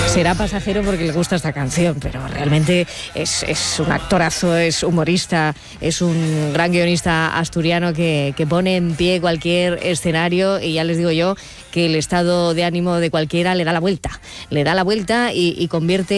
Será pasajero porque le gusta esta canción, pero realmente es un actorazo, es humorista, es un gran guionista asturiano que pone en pie cualquier escenario, y ya les digo yo que el estado de ánimo de cualquiera le da la vuelta y convierte